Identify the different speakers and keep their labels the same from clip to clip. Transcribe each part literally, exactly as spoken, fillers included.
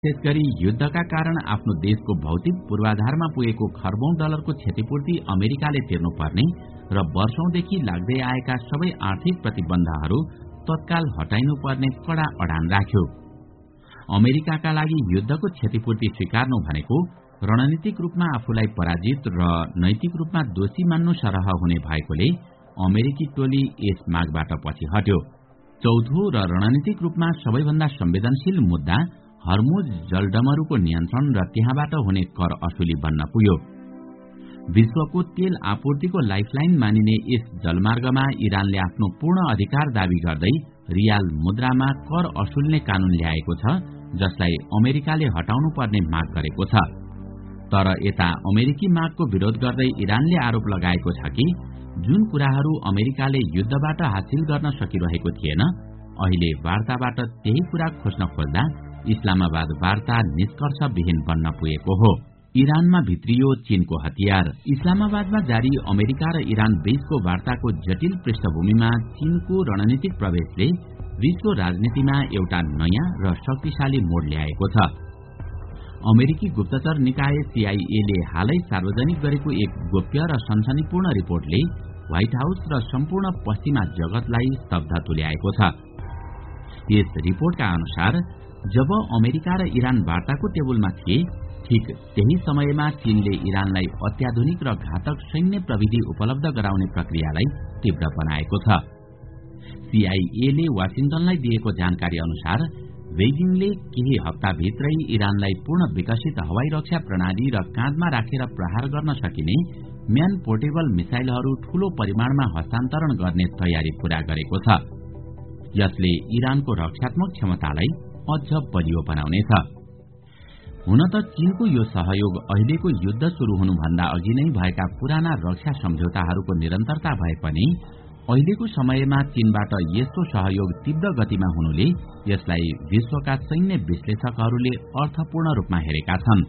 Speaker 1: विशेष गरी युद्धका कारण आफ्नो देशको भौतिक पूर्वाधारमा पुगेको खर्बौं डलरको क्षतिपूर्ति अमेरिकाले तिर्नुपर्ने र वर्षौंदेखि लाग्दै आएका सबै आर्थिक प्रतिबन्धहरू तत्काल हटाइनुपर्ने कड़ा अडान राख्यो। अमेरिकाका लागि युद्धको क्षतिपूर्ति स्वीकार्नु भनेको रणनीतिक रूपमा आफूलाई पराजित र नैतिक रूपमा दोषी मान्नु सरह हुने भएकोले अमेरिकी टोली यस मागबाट पछि हट्यो। चौथो र रणनीतिक रूपमा सबैभन्दा संवेदनशील मुद्दा हर्मुज जलडमरूको नियन्त्रण र त्यहाँबाट हुने कर असुली बन्न पुग्यो। विश्वको तेल आपूर्तिको लाइफलाइन मानिने यस जलमार्गमा इरानले आफ्नो पूर्ण अधिकार दावी गर्दै रियाल मुद्रामा कर असुल्ने कानून ल्याएको छ, जसलाई अमेरिकाले हटाउनु पर्ने माग गरेको छ। तर यता अमेरिकी मागको विरोध गर्दै इरानले आरोप लगाएको छ कि जुन कुराहरू अमेरिकाले युद्धबाट हासिल गर्न सकिरहेको थिएन, अहिले वार्ताबाट त्यही कुरा खोज्न खोज्दा इस्लामाबाद वार्ता निष्कर्षविहीन बन्न पुगेको हो। इरानमा भित्रियो चीनको हतियार। इस्लामाबादमा जारी अमेरिका र इरान बीचको वार्ताको जटिल पृष्ठभूमिमा चीनको रणनीतिक प्रवेशले विश्व राजनीतिमा एउटा नयाँ र शक्तिशाली मोड ल्याएको छ। अमेरिकी गुप्तचर निकाय सीआईए ले हालै सार्वजनिक गरेको एक गोप्य र सनसनीपूर्ण रिपोर्टले व्हाइट हाउस र सम्पूर्ण पश्चिमा जगतलाई स्तब्ध तुल्याएको छ। यस रिपोर्टका अनुसार जब अमेरिका र इरान वार्ताको टेबलमा थिए, ठीक त्यही समयमा चीनले इरानलाई अत्याधुनिक र घातक सैन्य प्रविधि उपलब्ध गराउने प्रक्रियालाई तीव्र बनाएको छ। सीआईए ले वाशिंटनलाई दिएको जानकारी अनुसार बेजिङले केही हप्ताभित्रै इरानलाई पूर्ण विकसित हवाई रक्षा प्रणाली र काँधमा राखेर प्रहार गर्न सकिने म्यान पोर्टेबल मिसाइलहरू ठूलो परिमाणमा हस्तान्तरण गर्ने तयारी पूरा गरेको छ। यसले इरानको रक्षात्मक क्षमतालाई अझ बलियो बनाउनेछ। हुन त चीनको यो सहयोग अहिलेको युद्ध शुरू हुनुभन्दा अघि नै भएका पुराना रक्षा सम्झौताहरूको निरन्तरता भए पनि अहिलेको समयमा चीनबाट यस्तो सहयोग तीव्र गतिमा हुनुले यसलाई विश्वका सैन्य विश्लेषकहरूले अर्थपूर्ण रूपमा हेरेका छन्।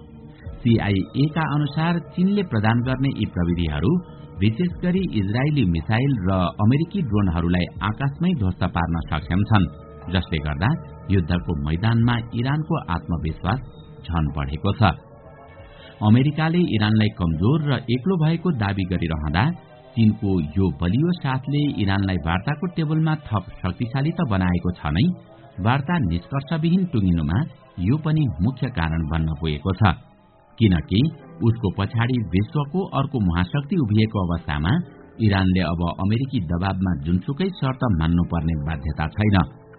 Speaker 1: सीआईए का अनुसार चीनले प्रदान गर्ने यी प्रविधिहरू विशेष गरी इजरायली मिसाइल र अमेरिकी ड्रोनहरूलाई आकाशमै ध्वस्त पार्न सक्षम छन्, जसले गर्दा युद्धको मैदानमा इरानको आत्मविश्वास झन बढेको छ। अमेरिकाले इरानलाई कमजोर र एक्लो भएको दावी गरिरहँदा चीनको यो बलियो साथले इरानलाई वार्ताको टेबलमा थप शक्तिशाली त बनाएको छ नै, वार्ता निष्कर्षविहीन टुङ्गिनुमा यो पनि मुख्य कारण बन्न पुगेको छ। किनकि उसको पछाडि विश्वको अर्को महाशक्ति उभिएको अवस्थामा इरानले अब अमेरिकी दबावमा जुनसुकै शर्त मान्नुपर्ने बाध्यता छैन।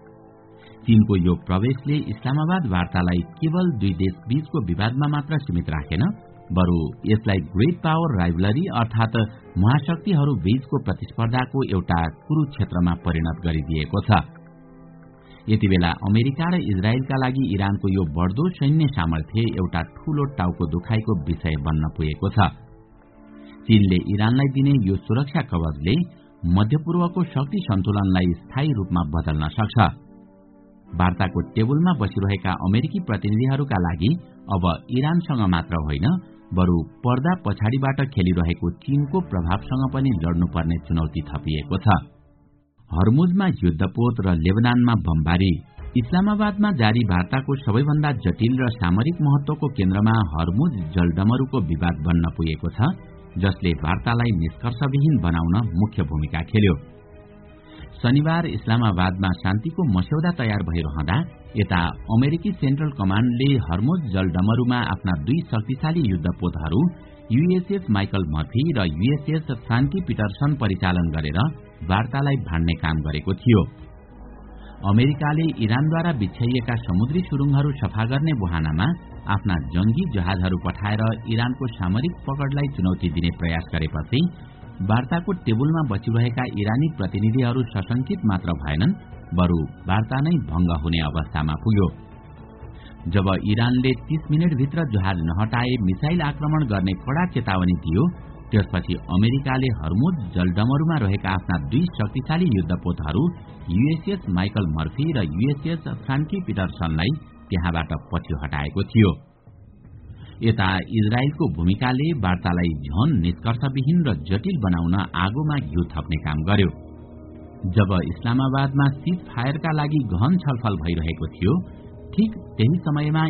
Speaker 1: चीनको यो प्रवेशले इस्लामाबाद वार्तालाई केवल दुई देश बीचको विवादमा मात्र सीमित राखेन, बरु यसलाई ग्रेट पावर राइभलरी अर्थात महाशक्तिहरू बीचको प्रतिस्पर्धाको एउटा कुरुक्षेत्रमा परिणत गरिदिएको छ। यति बेला अमेरिका र इजरायलका लागि इरानको यो बढ्दो सैन्य सामर्थ्य एउटा ठूलो टाउको दुखाइको विषय बन्न पुगेको छ। चीनले इरानलाई दिने यो सुरक्षा कवचले मध्यपूर्वको शक्ति सन्तुलनलाई स्थायी रूपमा बदल्न सक्छ। वार्ताको टेबलमा बसिरहेका अमेरिकी प्रतिनिधिहरूका लागि अब इरानसँग मात्र होइन, बरु पर्दा पछाडिबाट खेलिरहेको चीनको प्रभावसँग पनि लड्नुपर्ने चुनौती थपिएको छ। हर्मुजमा युद्धपोत र लेबनानमा बमबारी। इस्लामाबादमा जारी वार्ताको सबैभन्दा जटिल र सामरिक महत्वको केन्द्रमा हर्मुज जलडमरूको विवाद बन्न पुगेको छ, जसले वार्तालाई निष्कर्षविहीन बनाउन मुख्य भूमिका खेल्यो। शनिबार इस्लामाबादमा शान्तिको मस्यौदा तयार भइरहँदा यता अमेरिकी सेन्ट्रल कमाण्डले हर्मुज जलडमरूमा आफ्ना दुई शक्तिशाली युद्धपोतहरू यूएसएस माइकल मर्फी र यूएसएस फ्रान्की पिटरसन परिचालन गरेर वार्तालाई भाड्ने काम गरेको थियो। अमेरिकाले इरानद्वारा बिछ्याइएका समुद्री सुरुङहरू सफा गर्ने बहानामा आफ्ना जंगी जहाजहरू पठाएर इरानको सामरिक पकडलाई चुनौती दिने प्रयास गरेपछि वार्ताको टेबलमा बचिरहेका इरानी प्रतिनिधिहरू सशंकित मात्र भएनन्, बरु वार्ता नै भंग हुने अवस्थामा पुग्यो। जब इरानले तीस मिनटभित्र जहाज नहटाए मिसाइल आक्रमण गर्ने कड़ा चेतावनी दियो, त्यसपछि अमेरिकाले हर्मुज जलडमरूमा रहेका आफ्ना दुई शक्तिशाली युद्धपोतहरू यूएसएस माइकल मर्फी र यूएसएस फ्रान्की पिटरसनलाई त्यहाँबाट पछि हटाएको थियो। यता इजरायलको भूमिकाले वार्तालाई झन निष्कर्षविहीन र जटिल बनाउन आगोमा घिउ थप्ने काम गर्यो। जब इस्लामाबादमा सीज फायरका लागि गहन छलफल भइरहेको थियो, ठिक त्यही समयमा